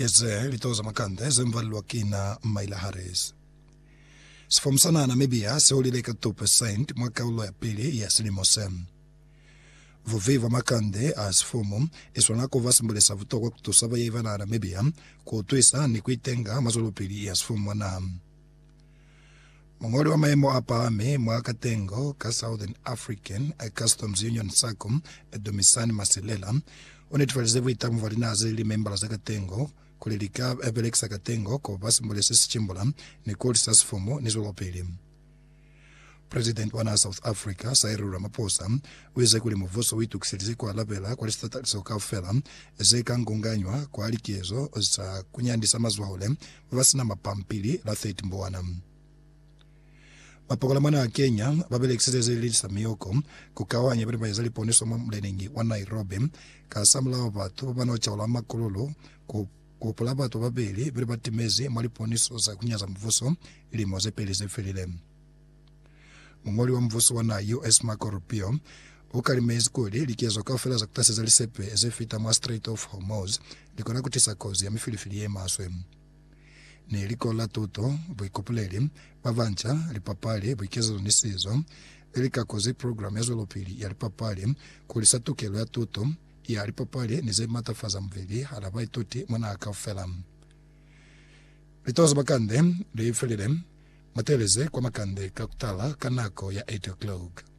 Keze litoza makande zemvalwa kina Maila Harris. Sifomsana Namibia seolileka 2% mwaka ulo ya pili ya silimosem. Vuviva makande asifumu iswanako vasimbulesa vutoko kutusaba yaiva na Namibia kutuisa ni kuitenga mazolupili ya asifumu wana. Mongoli wa maemo apaame mwaka tengo ka Southern African Customs Union SACOM domisani masilela onetfalizevu itamu valina azili membala za katengo kulilika ebelekisa katengo ko basimbulesa sichimbola ni kolisa asifumu nizolopili. President wana South Africa Cyril Ramaphosa weze kuli muvoso witu kisilizi kwa labela kwa listataliso kaufela zeka ngunganywa kwa alikiezo za kunyandisa mazwaole vasina mapampili la 30 mbowana. Mapokolamana ya Kenya babelekisize zilisa miyoko kukawanya bari bayazali poneso mleningi wa Nairobi kasamla wabatu banocha wala makululu kupula batu babeli bari batimezi mwali poneso za kunyaza mvuso ili moze peli zefelile. Mungoli wa mvuso wa na US Marco Rubio ukalimezi kuli likiezo kaufela za kutasi za lisepe ezefita mwa Strait of Hormuz likona kutisa kozi ya mifilifili ye maswe. Ni likola tuto bwikopuleli bavancha lipapali bwikezo nisizo elika kozi program ya zolopili ya lipapali kulisatukelo ya tuto ya lipapali nize matafaza mvili halabai tuti mwana akaufela. Litoza makande liifelile mateleze kwa makande kakutala kanako ya 8 o'clock.